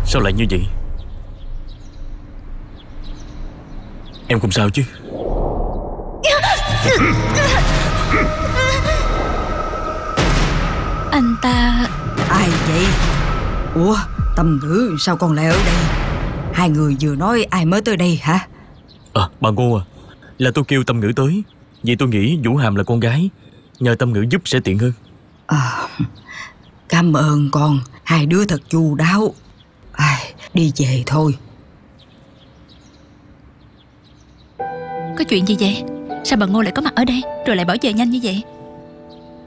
Sao lại như vậy? Em không sao chứ? Anh ta... Ai vậy? Ủa, Tâm Ngữ sao con lại ở đây? Hai người vừa nói ai mới tới đây hả? Bà Ngô à, là tôi kêu Tâm Ngữ tới. Vì tôi nghĩ Vũ Hàm là con gái, nhờ Tâm Ngữ giúp sẽ tiện hơn. Cảm ơn con, hai đứa thật chu đáo. Đi về thôi. Có chuyện gì vậy? Sao bà Ngô lại có mặt ở đây rồi lại bỏ về nhanh như vậy?